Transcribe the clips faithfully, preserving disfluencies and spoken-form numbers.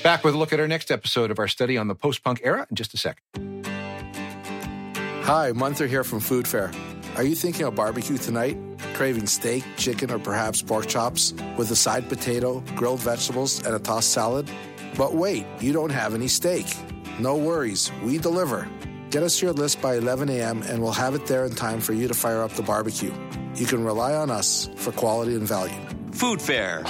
Back with a look at our next episode of our study on the post-punk era in just a sec. Hi, Munther here from Food Fair. Are you thinking of barbecue tonight? Craving steak, chicken, or perhaps pork chops with a side potato, grilled vegetables, and a tossed salad? But wait, you don't have any steak. No worries, we deliver. Get us your list by eleven a.m. and we'll have it there in time for you to fire up the barbecue. You can rely on us for quality and value. Food Fair,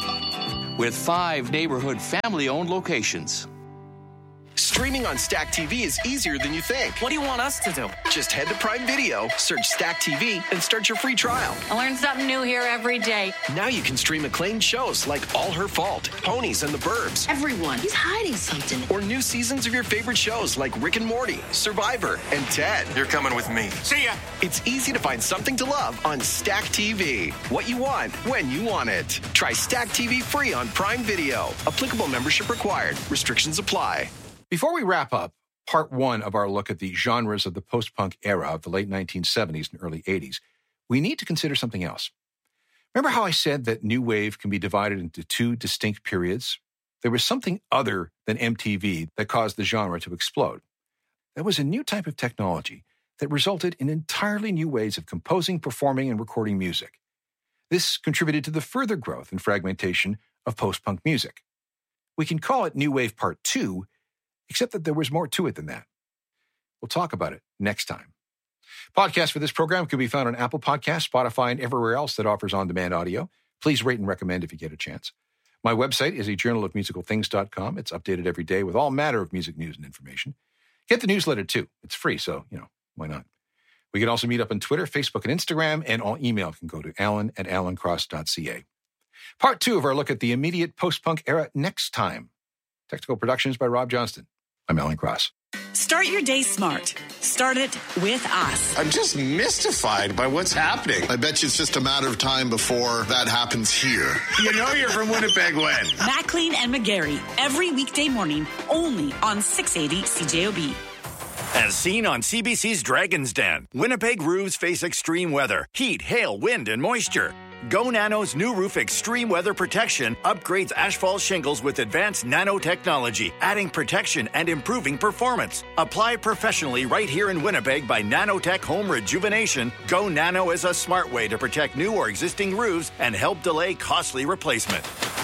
with five neighborhood family-owned locations. Streaming on Stack T V is easier than you think. What do you want us to do? Just head to Prime Video, search Stack T V, and start your free trial. I learn something new here every day. Now you can stream acclaimed shows like All Her Fault, Ponies and the Burbs. Everyone, he's hiding something. Or new seasons of your favorite shows like Rick and Morty, Survivor, and Ted. You're coming with me. See ya! It's easy to find something to love on Stack T V. What you want, when you want it. Try Stack T V free on Prime Video. Applicable membership required. Restrictions apply. Before we wrap up part one of our look at the genres of the post-punk era of the late nineteen seventies and early eighties, we need to consider something else. Remember how I said that new wave can be divided into two distinct periods? There was something other than M T V that caused the genre to explode. That was a new type of technology that resulted in entirely new ways of composing, performing, and recording music. This contributed to the further growth and fragmentation of post-punk music. We can call it New Wave Part two, except that there was more to it than that. We'll talk about it next time. Podcasts for this program can be found on Apple Podcasts, Spotify, and everywhere else that offers on-demand audio. Please rate and recommend if you get a chance. My website is a journal of musical things dot com. It's updated every day with all manner of music news and information. Get the newsletter, too. It's free, so, you know, why not? We can also meet up on Twitter, Facebook, and Instagram, and all email can go to alan at alancross dot c a. Part two of our look at the immediate post-punk era next time. Technical productions by Rob Johnston. I'm Alan Cross. Start your day smart. Start it with us. I'm just mystified by what's happening. I bet you it's just a matter of time before that happens here. You know you're from Winnipeg when? Maclean and McGarry, every weekday morning, only on six eighty C J O B. As seen on C B C's Dragon's Den, Winnipeg roofs face extreme weather, heat, hail, wind, and moisture. Go Nano's new roof extreme weather protection upgrades asphalt shingles with advanced nanotechnology, adding protection and improving performance. Apply professionally right here in Winnipeg by Nanotech Home Rejuvenation. Go Nano is a smart way to protect new or existing roofs and help delay costly replacement.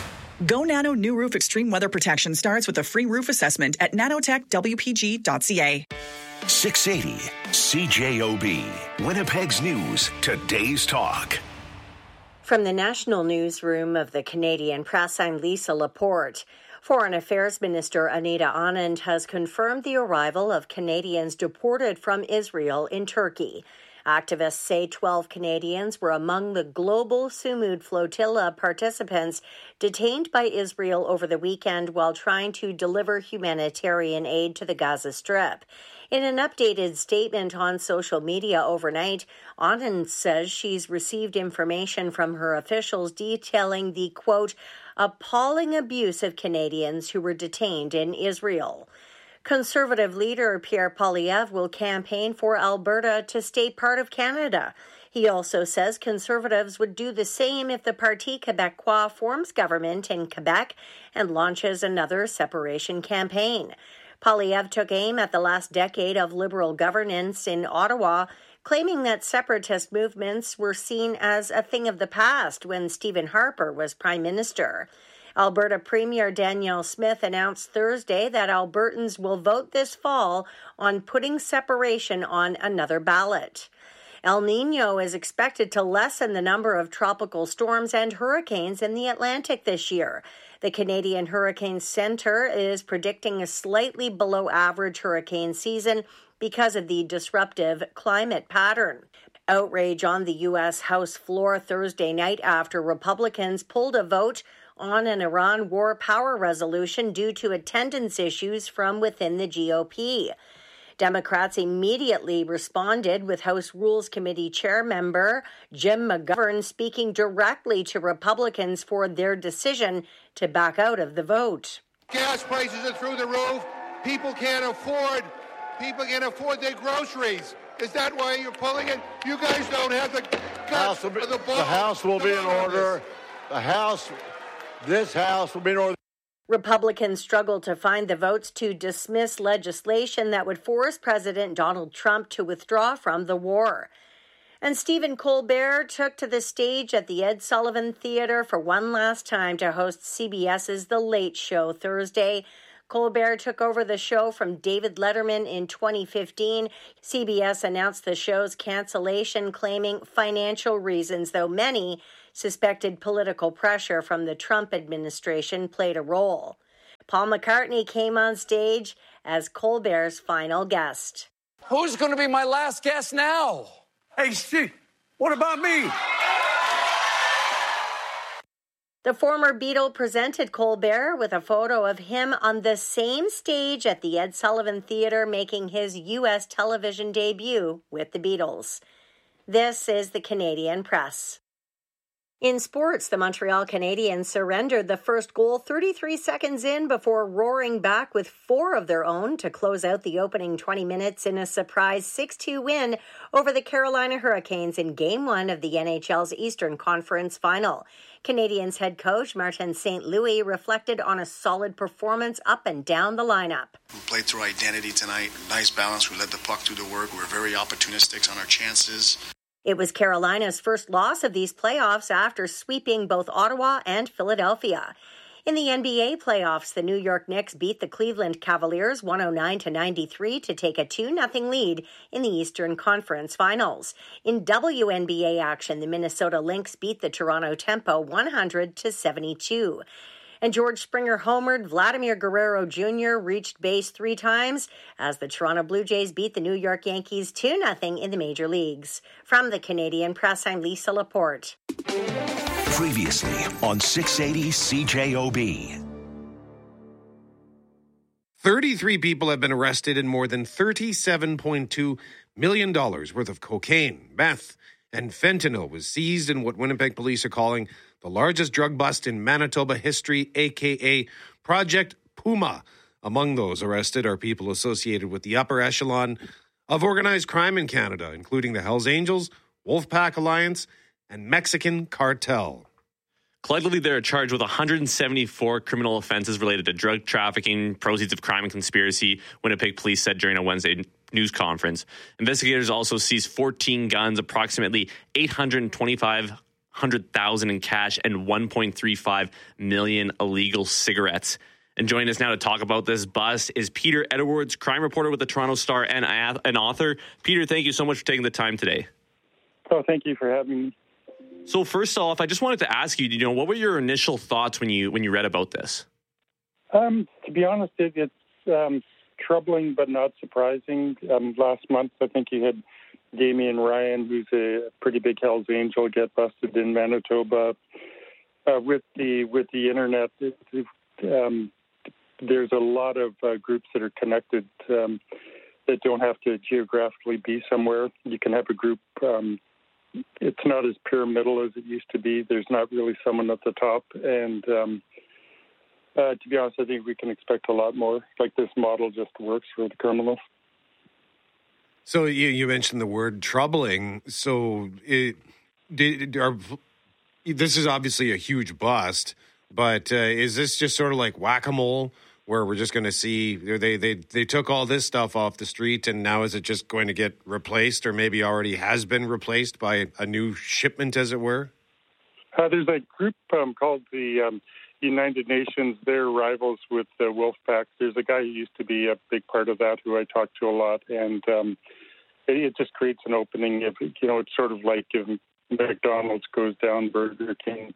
Go Nano new roof extreme weather protection starts with a free roof assessment at nanotech w p g dot c a. six eighty C J O B, Winnipeg's News, today's talk. From the National Newsroom of the Canadian Press, I'm Lisa Laporte. Foreign Affairs Minister Anita Anand has confirmed the arrival of Canadians deported from Israel in Turkey. Activists say twelve Canadians were among the global Sumud flotilla participants detained by Israel over the weekend while trying to deliver humanitarian aid to the Gaza Strip. In an updated statement on social media overnight, Anand says she's received information from her officials detailing the, quote, appalling abuse of Canadians who were detained in Israel. Conservative leader Pierre Poilievre will campaign for Alberta to stay part of Canada. He also says Conservatives would do the same if the Parti Québécois forms government in Quebec and launches another separation campaign. Poilievre took aim at the last decade of Liberal governance in Ottawa, claiming that separatist movements were seen as a thing of the past when Stephen Harper was Prime Minister. Alberta Premier Danielle Smith announced Thursday that Albertans will vote this fall on putting separation on another ballot. El Niño is expected to lessen the number of tropical storms and hurricanes in the Atlantic this year. The Canadian Hurricane Centre is predicting a slightly below average hurricane season because of the disruptive climate pattern. Outrage on the U S House floor Thursday night after Republicans pulled a vote on an Iran war power resolution due to attendance issues from within the G O P. Democrats immediately responded with House Rules Committee chair member Jim McGovern speaking directly to Republicans for their decision to back out of the vote. Gas prices are through the roof. People can't afford, people can't afford their groceries. Is that why you're pulling it? You guys don't have the guts of the balls. The House will be in order. The House, this House will be in order. Republicans struggled to find the votes to dismiss legislation that would force President Donald Trump to withdraw from the war. And Stephen Colbert took to the stage at the Ed Sullivan Theatre for one last time to host CBS's The Late Show Thursday. Colbert took over the show from David Letterman in twenty fifteen. C B S announced the show's cancellation, claiming financial reasons, though many suspected political pressure from the Trump administration played a role. Paul McCartney came on stage as Colbert's final guest. Who's going to be my last guest now? Hey, Steve, what about me? The former Beatle presented Colbert with a photo of him on the same stage at the Ed Sullivan Theatre, making his U S television debut with the Beatles. This is the Canadian Press. In sports, the Montreal Canadiens surrendered the first goal thirty-three seconds in before roaring back with four of their own to close out the opening twenty minutes in a surprise six two win over the Carolina Hurricanes in Game one of the N H L's Eastern Conference Final. Canadiens head coach Martin Saint Louis reflected on a solid performance up and down the lineup. We played through identity tonight. Nice balance. We let the puck do the work. We were very opportunistic on our chances. It was Carolina's first loss of these playoffs after sweeping both Ottawa and Philadelphia. In the N B A playoffs, the New York Knicks beat the Cleveland Cavaliers one oh nine to ninety-three to take a two nothing lead in the Eastern Conference Finals. In W N B A action, the Minnesota Lynx beat the Toronto Tempo one hundred to seventy-two. And George Springer homered. Vladimir Guerrero Junior reached base three times as the Toronto Blue Jays beat the New York Yankees two nothing in the major leagues. From the Canadian Press, I'm Lisa Laporte. Previously on six eighty C J O B. thirty-three people have been arrested and more than thirty-seven point two million dollars worth of cocaine, meth, and fentanyl was seized in what Winnipeg police are calling the largest drug bust in Manitoba history, a k a. Project Puma. Among those arrested are people associated with the upper echelon of organized crime in Canada, including the Hells Angels, Wolfpack Alliance, and Mexican Cartel. Collectively, they're charged with one hundred seventy-four criminal offenses related to drug trafficking, proceeds of crime, and conspiracy, Winnipeg police said during a Wednesday news conference. Investigators also seized fourteen guns, approximately eight hundred twenty-five hundred thousand in cash, and one point three five million illegal cigarettes. And joining us now to talk about this bust is Peter Edwards, crime reporter with the Toronto Star and an author. Peter, thank you so much for taking the time today. Oh, thank you for having me. So first off, I just wanted to ask you, you know, what were your initial thoughts when you when you read about this? Um, to be honest, it, it's um, troubling but not surprising. Um, last month, I think you had Damian Ryan, who's a pretty big Hells Angel, get busted in Manitoba. Uh, with the with the internet, it, it, um, there's a lot of uh, groups that are connected um, that don't have to geographically be somewhere. You can have a group. Um, it's not as pyramidal as it used to be. There's not really someone at the top. And um, uh, to be honest, I think we can expect a lot more. Like, this model just works for the criminals. So you, you mentioned the word troubling. So it, did, are, this is obviously a huge bust, but uh, is this just sort of like whack-a-mole where we're just going to see they, they, they took all this stuff off the street and now is it just going to get replaced or maybe already has been replaced by a new shipment, as it were? Uh, there's a group um, called the um, United Nations. They're rivals with the Wolfpack. There's a guy who used to be a big part of that who I talk to a lot, and um, it, it just creates an opening. If you know, it's sort of like if McDonald's goes down, Burger King,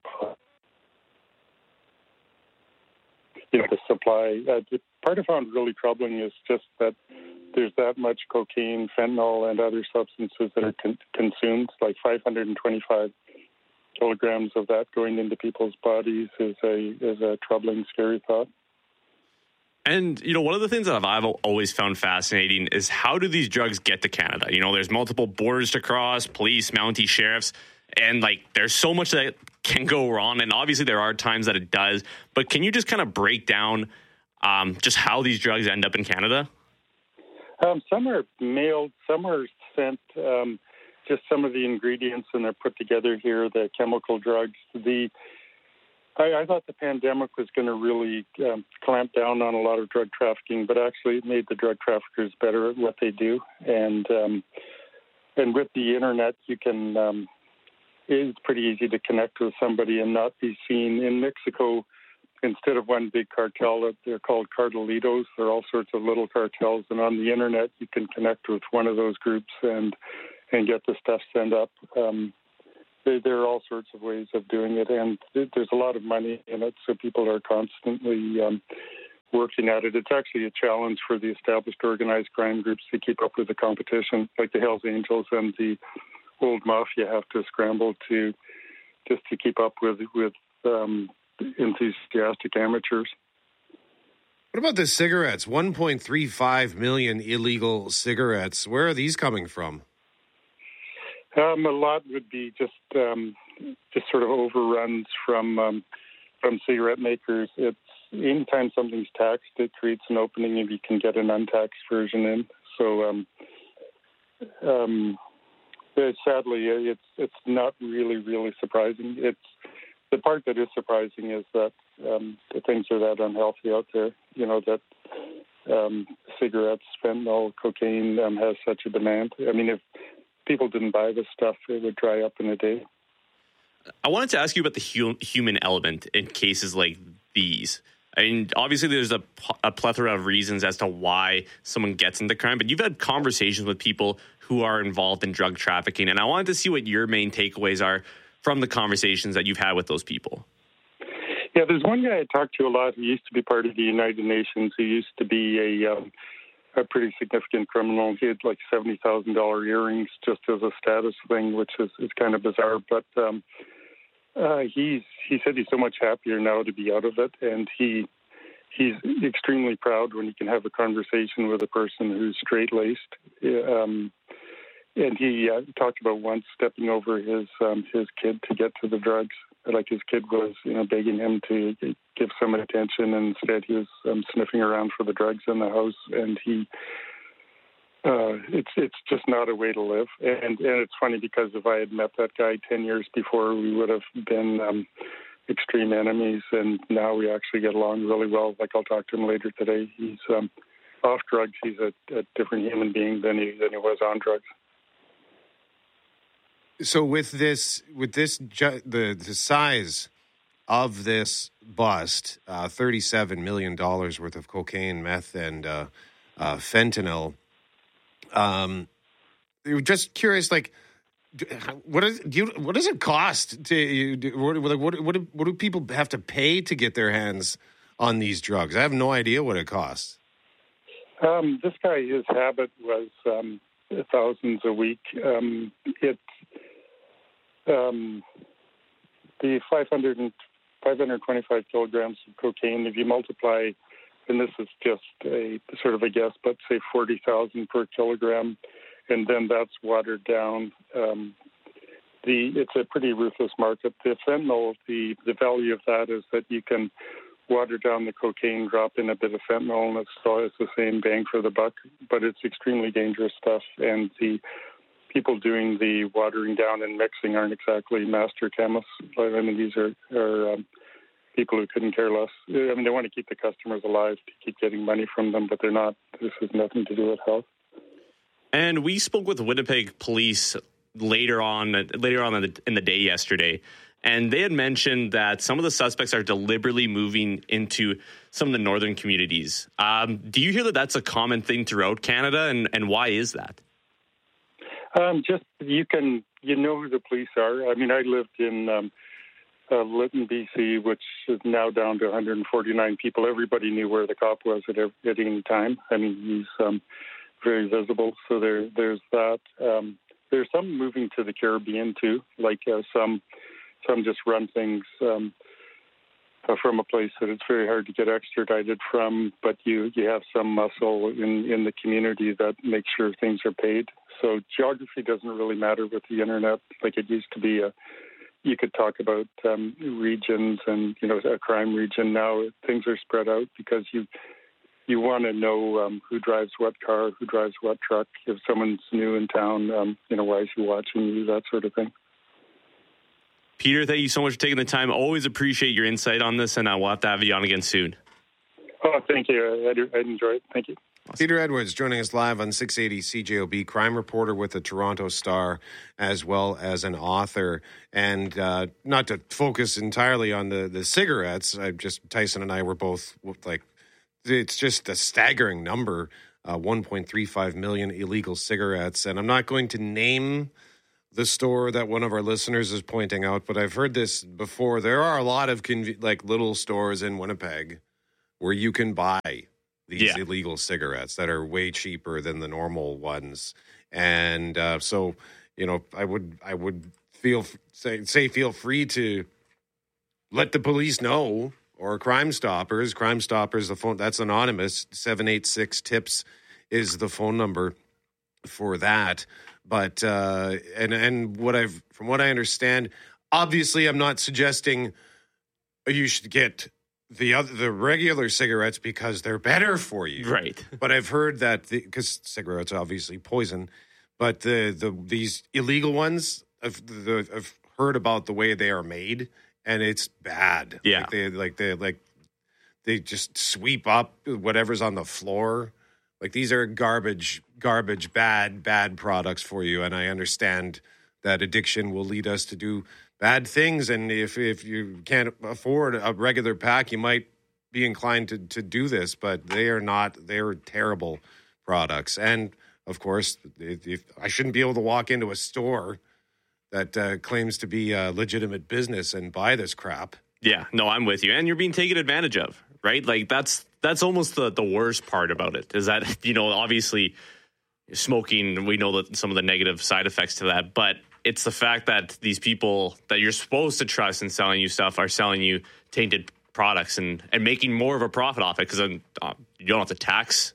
you know, the supply. Uh, the part I found really troubling is just that there's that much cocaine, fentanyl, and other substances that are con- consumed, like five hundred twenty-five kilograms of that going into people's bodies is a is a troubling, scary thought. And, you know, one of the things that I've always found fascinating is how do these drugs get to Canada? You know, there's multiple borders to cross, police, Mountie, sheriffs, and, like, there's so much that can go wrong. And obviously there are times that it does. But can you just kind of break down um, just how these drugs end up in Canada? Um, some are mailed, some are sent, um, just some of the ingredients, and they're put together here, the chemical drugs. The I, I thought the pandemic was going to really um, clamp down on a lot of drug trafficking, but actually it made the drug traffickers better at what they do. And um, and with the internet, you can um, it's pretty easy to connect with somebody and not be seen. In Mexico, instead of one big cartel, they're called cartelitos. There are all sorts of little cartels, and on the internet, you can connect with one of those groups and and get the stuff sent up. Um, there, there are all sorts of ways of doing it, and there's a lot of money in it, so people are constantly um, working at it. It's actually a challenge for the established organized crime groups to keep up with the competition, like the Hells Angels and the old mafia have to scramble to just to keep up with with um, enthusiastic amateurs. What about the cigarettes? one point three five million illegal cigarettes. Where are these coming from? Um, a lot would be just um, just sort of overruns from um, from cigarette makers. It's anytime something's taxed, it creates an opening if you can get an untaxed version in. So, um, um, sadly, it's it's not really really surprising. It's the part that is surprising is that um, the things are that unhealthy out there. You know that um, cigarettes, fentanyl, cocaine um, has such a demand. I mean, if people didn't buy this stuff, it would dry up in a day. I wanted to ask you about the hu- human element in cases like these. I mean, obviously, there's a, a plethora of reasons as to why someone gets into crime, but you've had conversations with people who are involved in drug trafficking, and I wanted to see what your main takeaways are from the conversations that you've had with those people. Yeah, there's one guy I talked to a lot who used to be part of the United Nations, who used to be a um, a pretty significant criminal. He had like seventy thousand dollars earrings just as a status thing, which is, is kind of bizarre. But um, uh, he's he said he's so much happier now to be out of it, and he he's extremely proud when he can have a conversation with a person who's straight-laced. Um, and he uh, talked about once stepping over his um, his kid to get to the drugs. Like his kid was, you know, begging him to give some attention, and instead he was um, sniffing around for the drugs in the house. And he, uh, it's it's just not a way to live. And and it's funny because if I had met that guy ten years before, we would have been um, extreme enemies, and now we actually get along really well. Like I'll talk to him later today. He's um, off drugs. He's a, a different human being than he than he was on drugs. So with this, with this, ju- the the size of this bust, uh, thirty-seven million dollars worth of cocaine, meth, and uh, uh, fentanyl. Um, you're just curious, like, what is do you, what does it cost to do, what, what what do, what do people have to pay to get their hands on these drugs? I have no idea what it costs. Um, this guy, his habit was um, thousands a week. Um, it Um, the five hundred and five hundred twenty-five kilograms of cocaine, if you multiply, and this is just a sort of a guess, but say forty thousand per kilogram, and then that's watered down. Um, the it's a pretty ruthless market. The fentanyl, the, the value of that is that you can water down the cocaine, drop in a bit of fentanyl, and it still has the same bang for the buck, but it's extremely dangerous stuff, and the people doing the watering down and mixing aren't exactly master chemists. I mean, these are, are um, people who couldn't care less. I mean, they want to keep the customers alive to keep getting money from them, but they're not. This has nothing to do with health. And we spoke with Winnipeg police later on, later on in the, in the day yesterday, and they had mentioned that some of the suspects are deliberately moving into some of the northern communities. Um, do you hear that that's a common thing throughout Canada, and, and why is that? Um, just you can you know who the police are. I mean, I lived in um, uh, Lytton, B C, which is now down to one hundred forty-nine people. Everybody knew where the cop was at, every, at any time. I mean, he's um, very visible. So there, there's that. Um, there's some moving to the Caribbean too. Like uh, some, some just run things um, uh, from a place that it's very hard to get extradited from. But you you have some muscle in in the community that makes sure things are paid. So geography doesn't really matter with the internet like it used to be. A, you could talk about um, regions and, you know, a crime region. Now things are spread out because you you want to know um, who drives what car, who drives what truck. If someone's new in town, um, you know, why is he watching you, that sort of thing. Peter, thank you so much for taking the time. Always appreciate your insight on this, and uh, we'll have to have you on again soon. Oh, thank you. I, I enjoy it. Thank you. Peter Edwards joining us live on six eighty C J O B, crime reporter with the Toronto Star, as well as an author. And uh, not to focus entirely on the, the cigarettes, I just Tyson and I were both like, it's just a staggering number, uh, one point three five million illegal cigarettes. And I'm not going to name the store that one of our listeners is pointing out, but I've heard this before. There are a lot of conv- like little stores in Winnipeg where you can buy these yeah. illegal cigarettes that are way cheaper than the normal ones. And uh, so, you know, I would I would feel say say feel free to let the police know, or Crime Stoppers. Crime Stoppers, the phone, that's anonymous. seven eight six TIPS is the phone number for that. But uh, and and what I've from what I understand, obviously I'm not suggesting you should get the other the regular cigarettes because they're better for you, right? But I've heard that because cigarettes are obviously poison, but the the these illegal ones, I've, the, I've heard about the way they are made, and it's bad. Yeah, like they like they like they just sweep up whatever's on the floor. Like these are garbage, garbage, bad, bad products for you, and I understand that addiction will lead us to do bad things, and if if you can't afford a regular pack, you might be inclined to, to do this, but they are not. They're terrible products. And, of course, if, if I shouldn't be able to walk into a store that uh, claims to be a legitimate business and buy this crap. Yeah, no, I'm with you. And you're being taken advantage of, right? Like, that's that's almost the, the worst part about it, is that, you know, obviously smoking, we know that some of the negative side effects to that, but it's the fact that these people that you're supposed to trust in selling you stuff are selling you tainted products and, and making more of a profit off it because uh, you don't have to tax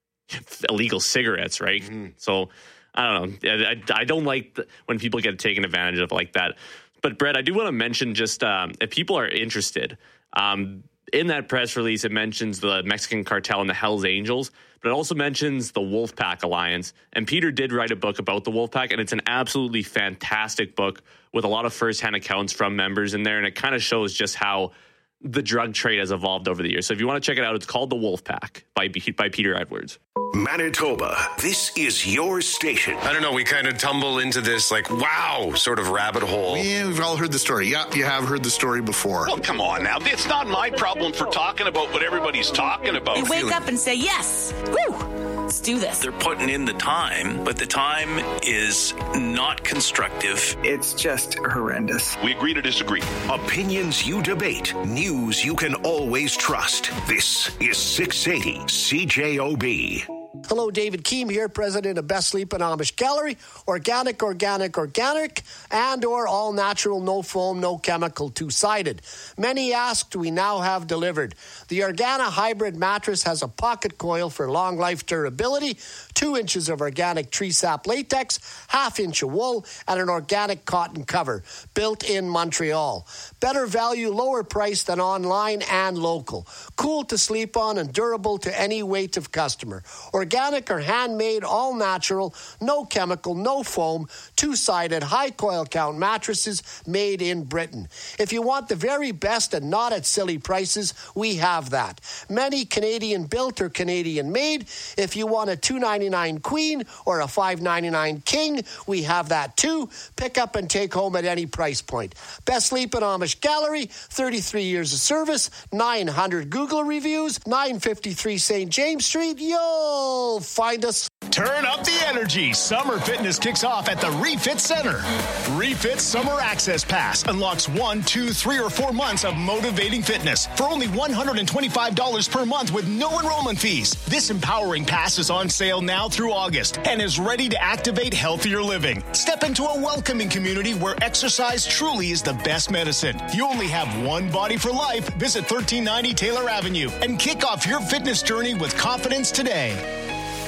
illegal cigarettes, right? Mm-hmm. So, I don't know. I, I don't like the, when people get taken advantage of like that. But, Brett, I do want to mention just um, if people are interested, um, in that press release, it mentions the Mexican cartel and the Hells Angels, but it also mentions the Wolfpack Alliance. And Peter did write a book about the Wolfpack, and it's an absolutely fantastic book with a lot of firsthand accounts from members in there, and it kind of shows just how the drug trade has evolved over the years. So if you want to check it out, it's called The Wolfpack by by Peter Edwards. Manitoba, this is your station. I don't know, we kind of tumble into this like, wow, sort of rabbit hole. Yeah, we've all heard the story. Yeah, you have heard the story before. Well, come on now. It's not my problem for talking about what everybody's talking about. You wake up and say, yes, woo, let's do this. They're putting in the time, but the time is not constructive. It's just horrendous. We agree to disagree. Opinions you debate, news you can always trust. This is six eighty C J O B. Hello, David Keem here, president of Best Sleep and Amish Gallery. Organic, organic, organic, and or all natural, no foam, no chemical, two-sided. Many asked, we now have delivered. The Organa Hybrid mattress has a pocket coil for long life durability, two inches of organic tree sap latex, half inch of wool, and an organic cotton cover, built in Montreal. Better value, lower price than online and local. Cool to sleep on and durable to any weight of customer. Organic or handmade, all natural, no chemical, no foam, two-sided, high coil count mattresses made in Britain. If you want the very best and not at silly prices, we have that. Many Canadian built or Canadian made. If you want a two dollars and ninety-nine cents queen or a five dollars and ninety-nine cents king, we have that too. Pick up and take home at any price point. Best Sleep and Amish Gallery, thirty-three years of service, nine hundred Google reviews, nine fifty-three Saint James Street. You'll find us. Turn up the energy. Summer fitness kicks off at the Refit Center. Refit Summer Access Pass unlocks one, two, three, or four months of motivating fitness for only one hundred twenty-five dollars per month with no enrollment fees. This empowering pass is on sale now through August and is ready to activate healthier living. Step into a welcoming community where exercise truly is the best medicine. You only have one body for life. Visit thirteen ninety Taylor Avenue and kick off your fitness journey with confidence today.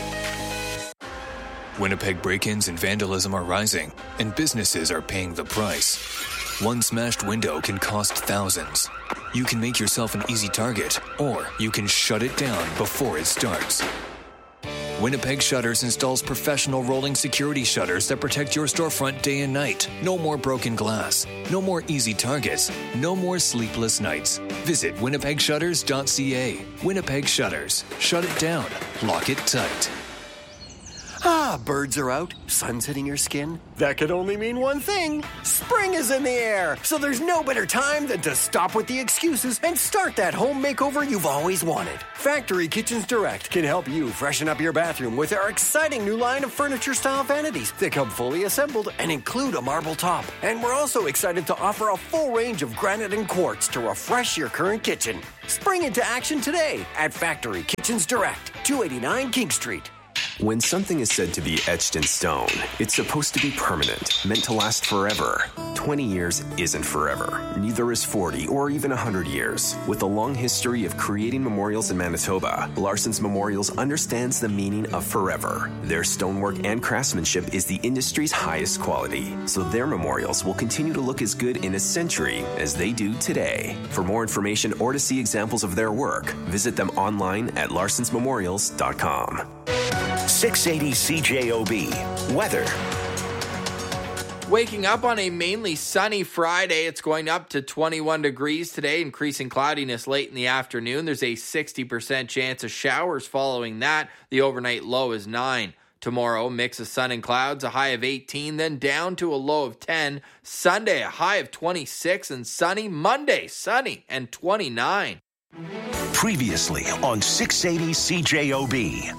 Winnipeg break-ins and vandalism are rising, and businesses are paying the price. One smashed window can cost thousands. You can make yourself an easy target, or you can shut it down before it starts. Winnipeg Shutters installs professional rolling security shutters that protect your storefront day and night. No more broken glass. No more easy targets. No more sleepless nights. Visit winnipeg shutters dot c a. Winnipeg Shutters. Shut it down. Lock it tight. Ah, birds are out, sun's hitting your skin. That could only mean one thing. Spring is in the air, so there's no better time than to stop with the excuses and start that home makeover you've always wanted. Factory Kitchens Direct can help you freshen up your bathroom with our exciting new line of furniture-style vanities that come fully assembled and include a marble top. And we're also excited to offer a full range of granite and quartz to refresh your current kitchen. Spring into action today at Factory Kitchens Direct, two eighty-nine King Street. When something is said to be etched in stone, it's supposed to be permanent, meant to last forever. twenty years isn't forever. Neither is forty or even one hundred years. With a long history of creating memorials in Manitoba, Larson's Memorials understands the meaning of forever. Their stonework and craftsmanship is the industry's highest quality, so their memorials will continue to look as good in a century as they do today. For more information or to see examples of their work, visit them online at larsons memorials dot com. six eighty C J O B. Weather. Waking up on a mainly sunny Friday, it's going up to twenty-one degrees today, increasing cloudiness late in the afternoon. There's a sixty percent chance of showers following that. The overnight low is nine. Tomorrow, mix of sun and clouds, a high of eighteen, then down to a low of ten. Sunday, a high of twenty-six and sunny. Monday, sunny and twenty-nine. Previously on six eighty C J O B.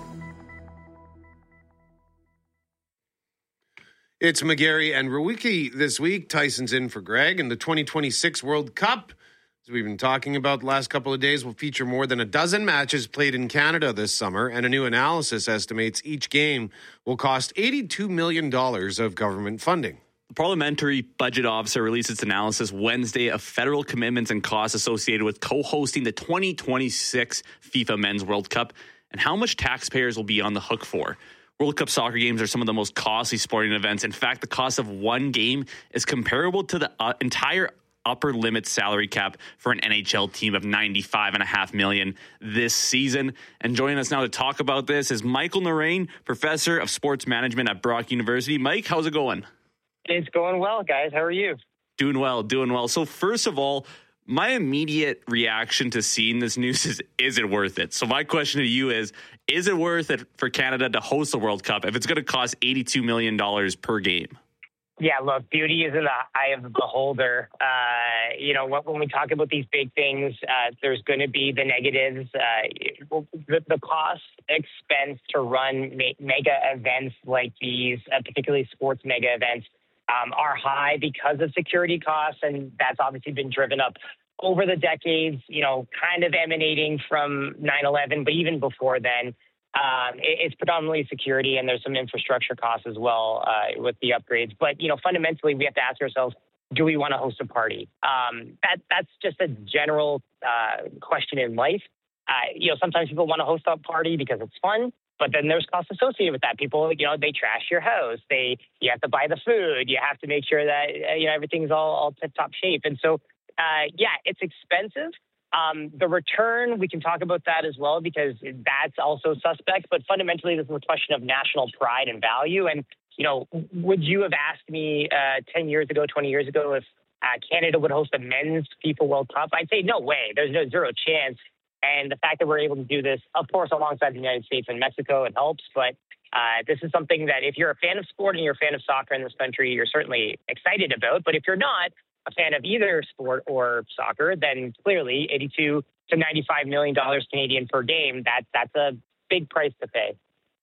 It's McGarry and Rewicki this week. Tyson's in for Greg. And the twenty twenty-six World Cup, as we've been talking about the last couple of days, will feature more than a dozen matches played in Canada this summer. And a new analysis estimates each game will cost eighty-two million dollars of government funding. The Parliamentary Budget Officer released its analysis Wednesday of federal commitments and costs associated with co-hosting the twenty twenty-six FIFA Men's World Cup and how much taxpayers will be on the hook for. World Cup soccer games are some of the most costly sporting events. In fact, the cost of one game is comparable to the uh, entire upper limit salary cap for an N H L team of ninety-five point five million dollars this season. And joining us now to talk about this is Michael Narain, professor of sports management at Brock University. Mike, how's it going? It's going well, guys. How are you? Doing well, doing well. So first of all, my immediate reaction to seeing this news is, is it worth it? So my question to you is, is it worth it for Canada to host the World Cup if it's going to cost eighty-two million dollars per game? Yeah, look, beauty is in the eye of the beholder. Uh, you know, when we talk about these big things, uh, there's going to be the negatives. Uh, the, the cost expense to run me- mega events like these, uh, particularly sports mega events, um, are high because of security costs, and that's obviously been driven up over the decades, you know, kind of emanating from nine eleven, but even before then. Um, it, it's predominantly security, and there's some infrastructure costs as well uh, with the upgrades. But, you know, fundamentally, we have to ask ourselves, do we want to host a party? Um, that That's just a general uh, question in life. Uh, you know, sometimes people want to host a party because it's fun, but then there's costs associated with that. People, you know, they trash your house. They You have to buy the food. You have to make sure that, uh, you know, everything's all, all tip-top shape. And so, uh, yeah, it's expensive. Um, the return, we can talk about that as well, because that's also suspect. But fundamentally, this is a question of national pride and value. And, you know, would you have asked me uh, ten years ago, twenty years ago, if uh, Canada would host a men's FIFA World Cup? I'd say no way. There's no zero chance. And the fact that we're able to do this, of course, alongside the United States and Mexico, it helps. But uh, this is something that if you're a fan of sport and you're a fan of soccer in this country, you're certainly excited about. But if you're not a fan of either sport or soccer, then clearly eighty-two to ninety-five million dollars Canadian per game, that, that's a big price to pay.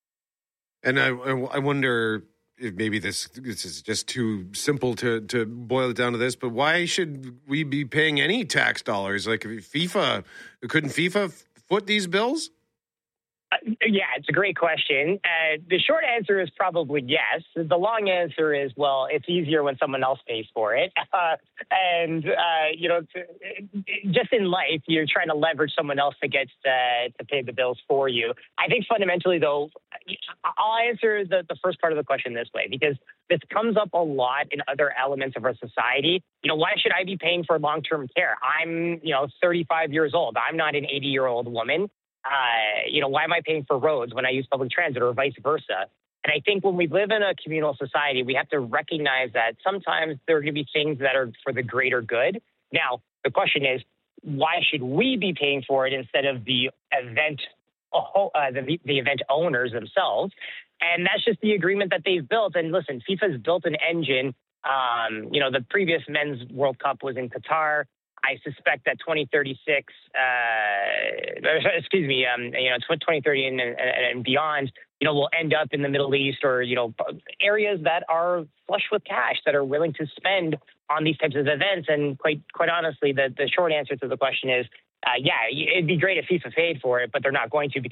And I, I wonder if maybe this, this is just too simple to, to boil it down to this, but why should we be paying any tax dollars? Like FIFA, couldn't FIFA foot these bills? Uh, yeah, it's a great question. Uh, the short answer is probably yes. The long answer is, well, it's easier when someone else pays for it. Uh, and, uh, you know, to, just in life, you're trying to leverage someone else to get uh, to pay the bills for you. I think fundamentally, though, I'll answer the, the first part of the question this way, because this comes up a lot in other elements of our society. You know, why should I be paying for long-term care? I'm, you know, thirty-five years old. I'm not an eighty-year-old woman. uh, you know, why am I paying for roads when I use public transit or vice versa? And I think when we live in a communal society, we have to recognize that sometimes there are going to be things that are for the greater good. Now, the question is, why should we be paying for it instead of the event, uh, the, the event owners themselves? And that's just the agreement that they've built. And listen, FIFA's built an engine. Um, you know, the previous Men's World Cup was in Qatar. I suspect that twenty thirty-six, uh, excuse me, um, you know, twenty thirty and, and, and beyond, you know, will end up in the Middle East or, you know, areas that are flush with cash, that are willing to spend on these types of events. And quite quite honestly, the, the short answer to the question is, uh, yeah, it'd be great if FIFA paid for it, but they're not going to.